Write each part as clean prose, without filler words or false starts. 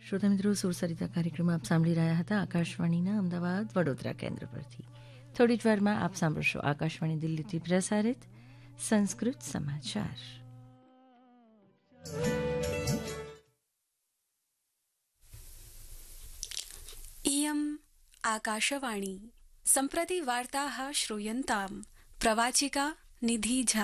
શ્રોતા મિત્રો, સુરસરિતા કાર્યક્રમ આપ સાંભળી રહ્યા હતા આકાશવાણીના અમદાવાદ વડોદરા કેન્દ્ર પરથી. થોડી જ વારમાં આપ સાંભળશો આકાશવાણી દિલ્હીથી પ્રસારિત સંસ્કૃત સમાચાર. इयम् आकाशवाणी. सम्प्रति वार्ताः श्रूयन्ताम्. प्रवाचिका निधि झा.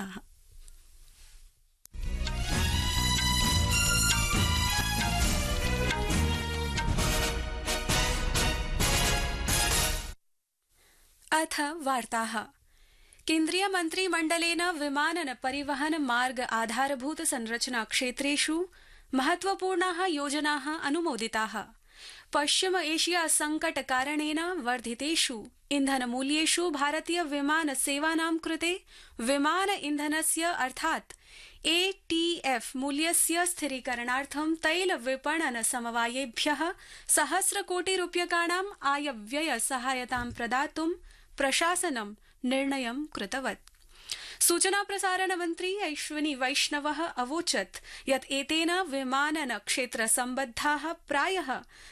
अथ वार्ताः. केन्द्रीय मन्त्रिमण्डलेन विमानन परिवहन मार्ग आधारभूत संरचना क्षेत्रेषु महत्वपूर्णाः योजनाः अनुमोदिताः. पश्चिम एशिया संकट कारणेन वर्धितेषु इन्धनमूल्येषु भारतीय विमान सेवानां कृते विमान इन्धनस्य अर्थात् ATF मूल्यस्य स्थिरीकरणार्थं तैल विपणन समवायेभ्यः सहस्रकोटिरूप्यकाणाम् आयव्यय सहायतां प्रदातुं प्रशासनं निर्णयं कृतवत्. सूचना प्रसारण मन्त्री अश्विनी वैष्णवः अवोचत् यत् एतेन विमानन क्षेत्र सम्बद्धाः प्रायः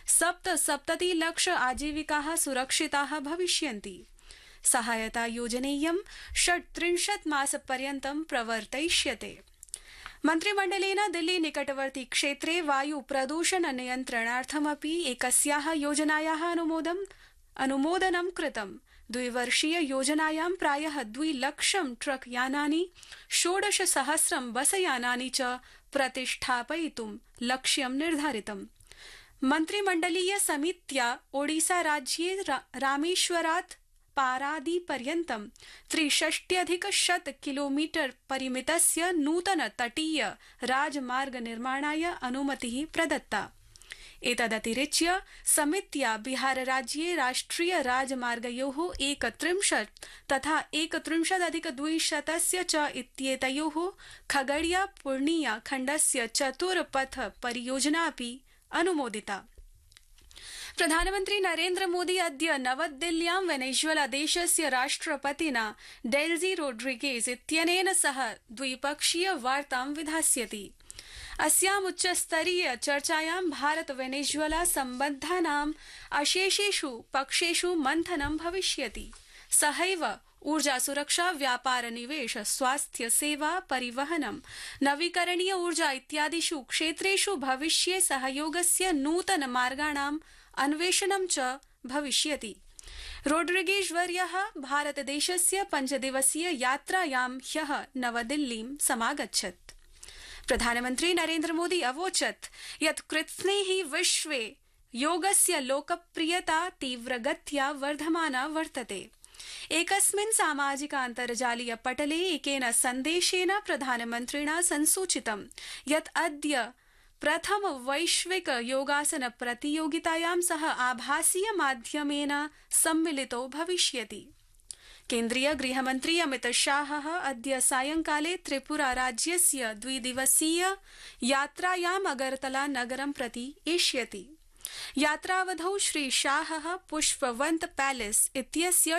77 लाख आजीविकाः सुरक्षिताः भविष्यन्ति. सहायता योजनेयं 36 मासपर्यन्तं प्रवर्तयिष्यते. मन्त्रिमण्डलेन दिल्ली निकटवर्ती क्षेत्रे वायु प्रदूषण नियन्त्रणार्थमपि एकस्याः योजनायाः अनुमोदनं कृतम्. 2 वर्षीय योजनायां प्रायः 2 लक्षं ट्रक यानानि 16,000 बसयानानि च प्रतिष्ठापयितुं लक्ष्यं निर्धारितम्. मन्त्रिमण्डलीय समित्या ओडिसा राज्ये रामेश्वरात् पारादीपर्यन्तं 63,100 किलोमीटर परिमितस्य नूतन तटीय राजमार्ग निर्माणाय अनुमतिः प्रदत्ता. एतदतिरिच्य समित्या बिहार राज्ये राष्ट्रिय राजमार्गयोः 31 तथा 31,200 च इत्येतयोः खगड़िया पूर्णिया खण्डस्य चतुर्पथ परियोजना अपि अनुमोदिता. प्रधानमन्त्री नरेन्द्र मोदी अद्य नवदिल्ल्यां वेनेजुएला देशस्य राष्ट्रपतिना डेल्जी रोड्रिगेज इत्यनेन सह द्विपक्षीय वार्तां विधास्यति. अस्याम् उच्चस्तरीय चर्चायां भारत वेनेजुएला सम्बन्धानाम् अशेषेषु पक्षेषु मन्थनं भविष्यति. सहैव ऊर्जा सुरक्षा, व्यापार, निवेश, स्वास्थ्य सेवा, परिवहनं, नवीकरणीय ऊर्जा इत्यादिषु क्षेत्रेषु भविष्ये सहयोगस्य नूतन मार्गाणाम् अन्वेषणं च भविष्यति. रोड्रिगेज वर्यः भारतदेशस्य 5 दिवसीय यात्रायां ह्यः नवदिल्लीं समागच्छत्. प्रधानमन्त्री नरेन्द्र मोदी अवोचत् यत् कृत्स्नेः विश्वे योगस्य लोकप्रियता तीव्रगत्या वर्धमाना वर्तते. एकस्मिन् सामाजिकान्तर्जालीय पटले एकेन सन्देशेन प्रधानमन्त्रिणा संसूचितं यत् अद्य प्रथम वैश्विक योगासन प्रतियोगितायां सह आभासीय माध्यमेन सम्मिलितो भविष्यति. केन्द्रीय गृहमन्त्री अमित शाहः अद्य सायंकाले त्रिपुरा राज्यस्य 2 दिवसीय यात्रायाम् अगरतला नगरं प्रति एष्यति. यात्रावधौ श्री शाहः पुष्पवन्त पैलेस इत्यस्य